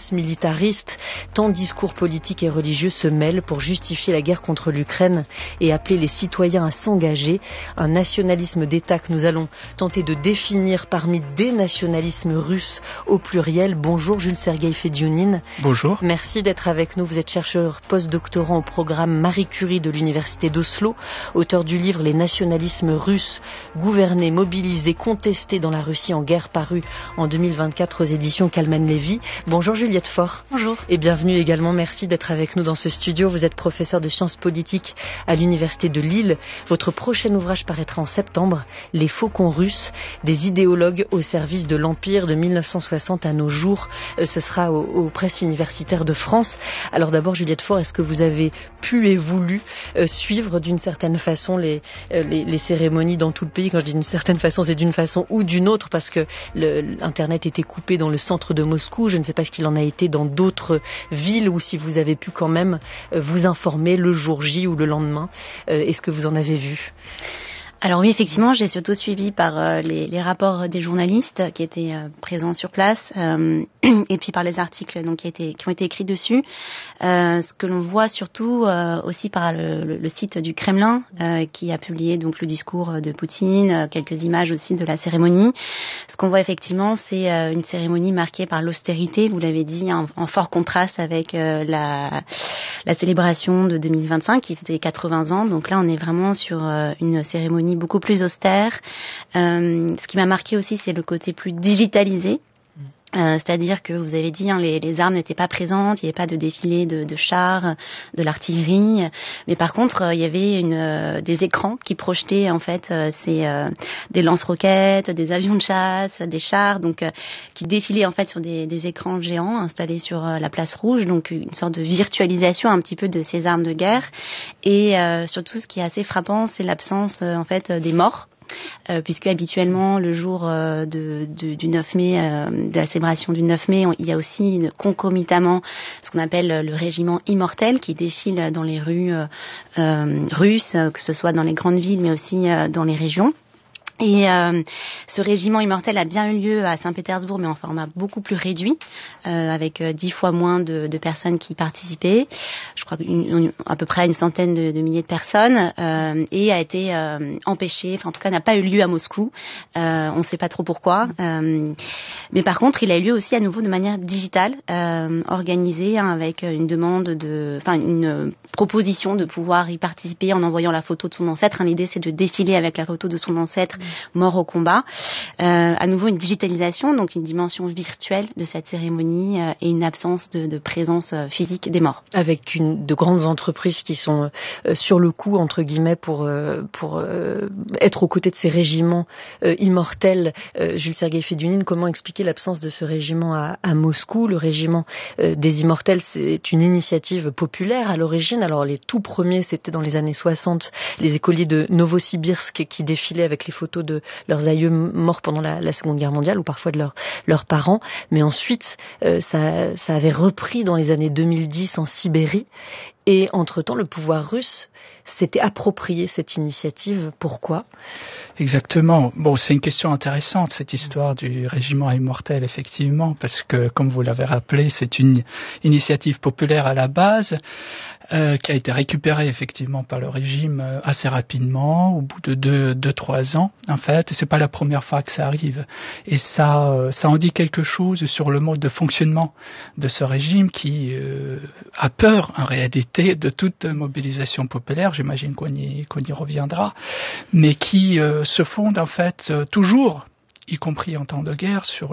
menaces militaristes, tant discours politiques et religieux se mêlent pour justifier la guerre contre l'Ukraine et appeler les citoyens à s'engager. Un nationalisme d'État que nous allons tenter de définir parmi des nationalismes russes au pluriel. Bonjour Jules-Sergueï Fediounine. Bonjour. Merci d'être avec nous. Vous êtes chercheur post-doctorant au programme Marie Curie de l'Université d'Oslo, auteur du livre Les nationalismes russes, gouvernés, mobilisés, contestés dans la Russie en guerre, paru en 2024 aux éditions Kalman Levy. Bonjour Juliette Faure. Bonjour. Et bienvenue également. Merci d'être avec nous dans ce studio. Vous êtes professeur de sciences politiques à l'Université de Lille. Votre prochain ouvrage paraîtra en septembre, Les faucons russes, des idéologues au service de l'Empire de 1960 à nos jours. Ce sera aux presses universitaires de France. Alors d'abord, Juliette Faure, est-ce que vous avez pu et voulu suivre d'une certaine façon les cérémonies dans tout le pays? Quand je dis d'une certaine façon, c'est d'une façon ou d'une autre, parce que Internet était coupé dans le centre de Moscou. Je ne sais pas ce qu'il en a été dans d'autres villes, ou si vous avez pu quand même vous informer le jour J ou le lendemain. Est-ce que vous en avez vu? Alors oui, effectivement, j'ai surtout suivi par les rapports des journalistes qui étaient présents sur place et puis par les articles donc qui ont été écrits dessus. Ce que l'on voit surtout aussi par le site du Kremlin qui a publié donc le discours de Poutine, quelques images aussi de la cérémonie. Ce qu'on voit effectivement, c'est une cérémonie marquée par l'austérité, vous l'avez dit, en fort contraste avec la célébration de 2025 qui faisait 80 ans. Donc là, on est vraiment sur une cérémonie beaucoup plus austère. Ce qui m'a marqué aussi, c'est le côté plus digitalisé. C'est-à-dire que vous avez dit, les armes n'étaient pas présentes, il n'y avait pas de défilé de chars, de l'artillerie, mais par contre il y avait des écrans qui projetaient en fait des lance-roquettes, des avions de chasse, des chars, donc qui défilaient en fait sur des écrans géants installés sur la place rouge, donc une sorte de virtualisation un petit peu de ces armes de guerre. Et surtout, ce qui est assez frappant, c'est l'absence en fait des morts. Puisque habituellement le jour du 9 mai, de la célébration du 9 mai, il y a aussi concomitamment ce qu'on appelle le régiment immortel qui défile dans les rues russes, que ce soit dans les grandes villes mais aussi dans les régions. Et ce régiment immortel a bien eu lieu à Saint-Pétersbourg, mais en format beaucoup plus réduit, avec 10 fois moins de personnes qui participaient. Je crois à peu près une centaine de milliers de personnes, et a été empêché, enfin en tout cas n'a pas eu lieu à Moscou. On ne sait pas trop pourquoi. Mais par contre, il a eu lieu aussi à nouveau de manière digitale, organisée, avec une demande une proposition de pouvoir y participer en envoyant la photo de son ancêtre. L'idée, c'est de défiler avec la photo de son ancêtre mort au combat. À nouveau une digitalisation, donc une dimension virtuelle de cette cérémonie et une absence de présence physique des morts. Avec de grandes entreprises qui sont sur le coup, entre guillemets, pour être aux côtés de ces régiments immortels. Jules-Sergueï Fediounine, comment expliquer l'absence de ce régiment à Moscou? Le régiment des immortels, c'est une initiative populaire à l'origine. Alors les tout premiers, c'était dans les années 60, les écoliers de Novosibirsk qui défilaient avec les photos de leurs aïeux morts pendant la Seconde Guerre mondiale, ou parfois de leurs parents. Mais ensuite, ça avait repris dans les années 2010 en Sibérie. Et entre-temps, le pouvoir russe s'était approprié cette initiative. Pourquoi ? Exactement. Bon, c'est une question intéressante, cette histoire du régiment immortel, effectivement, parce que, comme vous l'avez rappelé, c'est une initiative populaire à la base, qui a été récupérée, effectivement, par le régime assez rapidement, au bout de 2-3 ans, en fait. Et c'est pas la première fois que ça arrive. Et ça en dit quelque chose sur le mode de fonctionnement de ce régime qui a peur, en réalité, de toute mobilisation populaire. J'imagine qu'on y reviendra, mais qui se fonde en fait toujours, y compris en temps de guerre, sur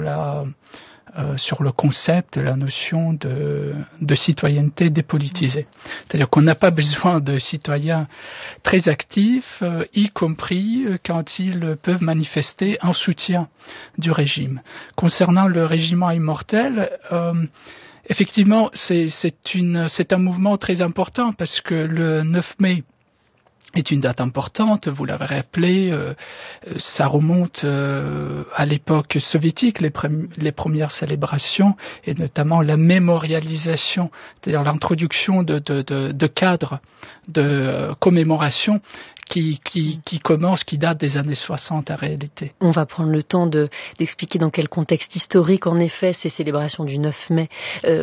le concept, la notion de citoyenneté dépolitisée. C'est-à-dire qu'on n'a pas besoin de citoyens très actifs, y compris quand ils peuvent manifester en soutien du régime. Concernant le régiment immortel, effectivement, c'est un mouvement très important parce que le 9 mai est une date importante, vous l'avez rappelé, ça remonte à l'époque soviétique, les premières célébrations, et notamment la mémorialisation, c'est-à-dire l'introduction de cadres de commémoration qui date des années 60 en réalité. On va prendre le temps d'expliquer dans quel contexte historique, en effet, ces célébrations du 9 mai